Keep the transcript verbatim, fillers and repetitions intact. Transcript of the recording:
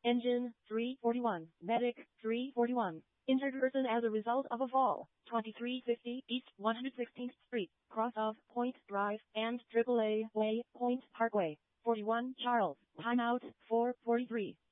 Engine, three forty-one. Medic, three forty-one. Injured person as a result of a fall, twenty-three fifty East one hundred sixteenth Street, cross of Point Drive and triple A Way, Point Parkway. forty-one Charles, timeout, four forty-three.